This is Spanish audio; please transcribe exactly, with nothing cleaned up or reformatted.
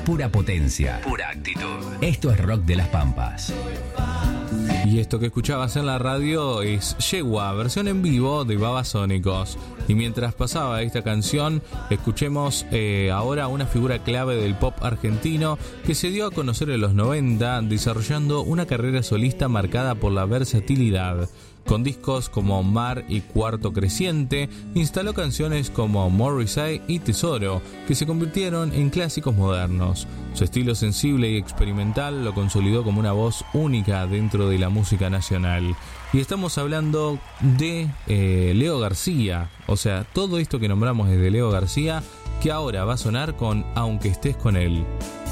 pura potencia, pura actitud. Esto es Rock de las Pampas. Y esto que escuchabas en la radio es Yegua, versión en vivo de Babasónicos. Y mientras pasaba esta canción, escuchemos eh, ahora una figura clave del pop argentino que se dio a conocer en los noventa, desarrollando una carrera solista marcada por la versatilidad. Con discos como Mar y Cuarto Creciente, instaló canciones como Morrissey y Tesoro, que se convirtieron en clásicos modernos. Su estilo sensible y experimental lo consolidó como una voz única dentro de la música nacional. Y estamos hablando de eh, Leo García, o sea, todo esto que nombramos es de Leo García, que ahora va a sonar con Aunque estés con él.